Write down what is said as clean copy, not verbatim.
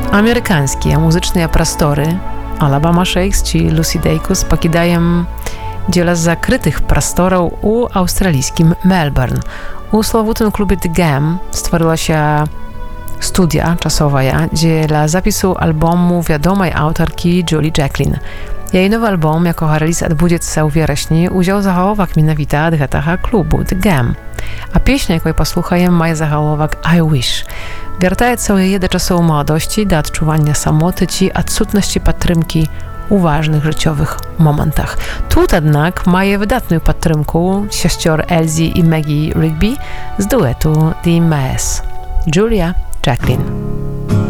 Американские музычные просторы Alabama Shakes чи Lucy Dacus покидаем дзеля закрытых простораў у аўстралійскім Мельбурн. У славутым клубе The Gam stworzyła studia czasowая dla zapisu albumu wiadomej autorki Julie Jacklin. Jej nowy album, jako release odbędzie u wrześniu, udział zachołowak minowita od tego klubu The Gam. A pieśnia, jaką posłuchajem, ma zachołowak I Wish. Wiertaje je do czasu młodości, do odczuwania samoty i odsutności patrymki u ważnych życiowych momentach. Tu jednak ma je wydatną patrymku siostry Elsie i Maggie Rigby z duetu The Mess. Julia Jacklin.